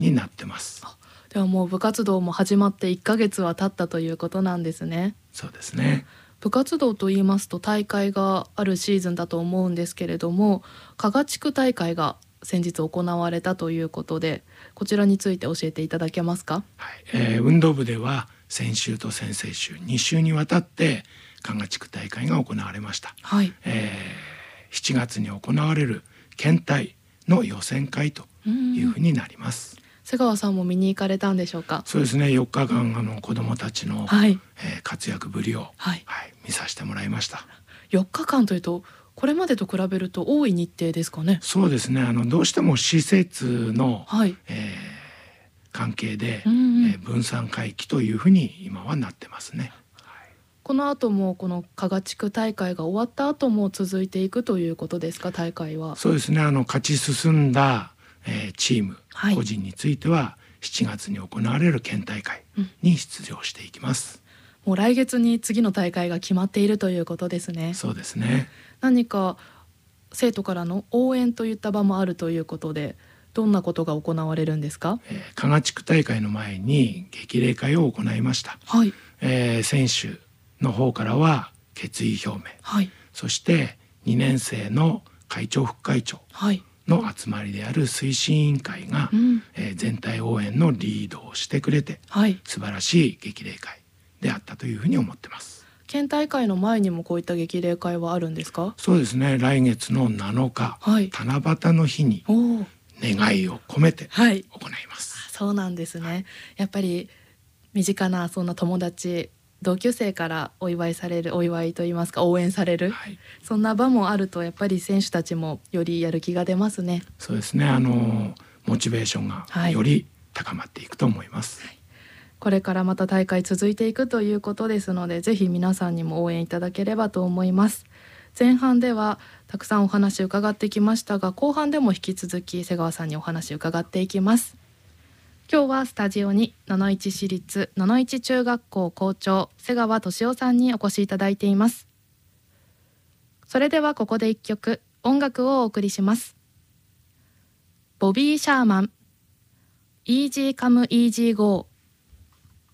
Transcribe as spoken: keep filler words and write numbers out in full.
になってます。 ではもう部活動も始まっていっかげつは経ったということなんですね。 そうですね。 部活動といいますと大会があるシーズンだと思うんですけれども、加賀地区大会が先日行われたということで、こちらについて教えていただけますか？ はい、えー運動部では先週と先々週に週にわたって加賀地区大会が行われました。 はい。 えーしちがつに行われる県大の予選会というふうになります。 瀬川さんも見に行かれたんでしょうか？ そうですね、よっかかんあの子どもたちの、 はい。 えー活躍ぶりを、 はい。 はい見させてもらいました。 よっかかんというとこれまでと比べると多い日程ですかね？ そうですね、あのどうしても施設の、 はい。 えー関係で、 うんうんえー分散回帰というふうに今はなってますね。 この後もこの加賀地区大会が終わった後も続いていくということですか？大会は。 そうですね、あの勝ち進んだ、えーチーム、 はい個人についてはしちがつに行われる県大会に出場していきます。 もう来月に次の大会が決まっているということですね。 そうですね。 何か生徒からの応援といった場もあるということで、どんなことが行われるんですか？ えー加賀地区大会の前に激励会を行いました。 はい。 えー選手の方からは決意表明、 はい。 そしてにねん生の会長副会長はい。 の集まりである推進委員会が、 うん。 えー全体応援のリードをしてくれてはい。 素晴らしい激励会であったというふうに思ってます。 県大会の前にもこういった激励会はあるんですか？ そうですね、来月のなのか、 はい。 七夕の日におお。 願いを込めてはい。 行います。 そうなんですね。やっぱり身近なそんな友達、同級生からお祝いされる、お祝いといいますか応援される、 はい、 そんな場もあるとやっぱり選手たちもよりやる気が出ますね。 そうですね、あのモチベーションがはいより高まっていくと思います。 これからまた大会続いていくということですので、ぜひ皆さんにも応援いただければと思います。前半ではたくさんお話伺ってきましたが、後半でも引き続き瀬川さんにお話伺っていきます。今日はスタジオに野々市市立野々市中学校校長瀬川俊夫さんにお越しいただいています。それではここで一曲音楽をお送りします。ボビー・シャーマン Easy Come Easy Go